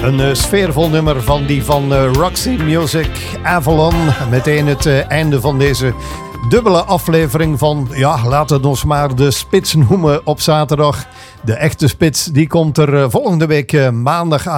Een sfeervol nummer van die van Roxy Music, Avalon. Meteen het einde van deze dubbele aflevering van, ja, laten we ons maar de spits noemen op zaterdag. De echte spits, die komt er volgende week maandag aan.